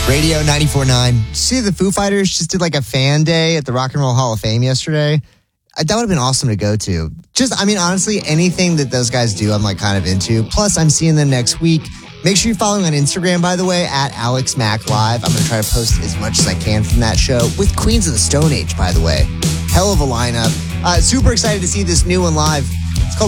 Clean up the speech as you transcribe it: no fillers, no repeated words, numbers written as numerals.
Radio 94.9. See, the Foo Fighters just did like a fan day at the Rock and Roll Hall of Fame yesterday. That would have been awesome to go to. Honestly, anything that those guys do, I'm like kind of into. Plus, I'm seeing them next week. Make sure you follow me on Instagram, by the way, at Alex Mack Live. I'm going to try to post as much as I can from that show with Queens of the Stone Age, by the way. Hell of a lineup. Super excited to see this new one live.